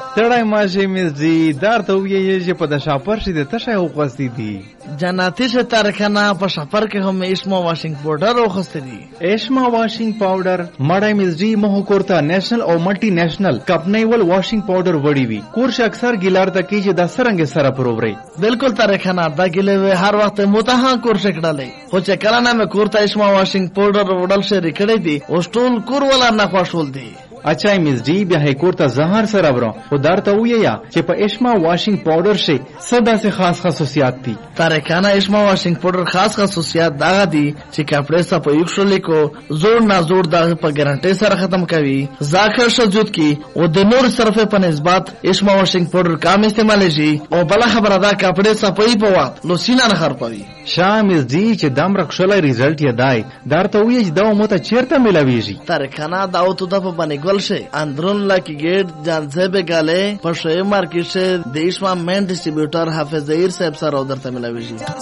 ستړی ماشي مزدي دار ته ویې چې په د شاپر شي د تشه وغوستې دي جناتي شه تارکنه په شاپر کې هم اسما واشنګ پاوډر وغوستې دي. ایشما واشنګ پاوډر مړی مزدي مهو کورته نېشنل او ملټي نېشنل کپنیول واشنګ پاوډر وړي وي کورش اکثر ګیلار ته کې چې د سرنګ سره پرووري بالکل تارکنه دا ګلې هر وخت متها کورش کړلې خو چې کله نه مې کورته اسما واشنګ پاوډر وړل شي ریکړې دي او ټول کور ولا نه خوشول دي. اچھا مزدی بیا هیکور ته زهر سره ورو او درته ویا چې په اشما واشنګ پاوډر شي صدا سے خاص خصوصیات دي. تارکنه اشما واشنګ پاوډر خاص خصوصیات دا دي چې کپڑے صفه یوشل کو زور نه زور دا په ګارانټي سره ختم کوي ذاکر شجود کی او د نور صرفه په نسبت اشما واشنګ پاوډر کم استعمال شي او بل خبره دا کپڑے صفه په وخت لو سینا نه خرپوي. شامز دی چې دم رخصله ریزلټ یې دای درته وی چې دا مو ته چیرته ملاویږي. تارکنه دا او ته د په باندې ګل اندرون لاکی گیٹ جانسے بے گالے پر شوئے مارکیٹ سے دیش میں مین ڈسٹریبیوٹر حافظ ظہیر صاحب سر ادھر تملا